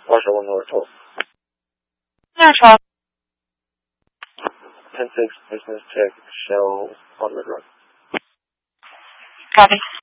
Marshal 1 North 12. Yeah, 12. 10-6, business check, shell, on the run. Copy.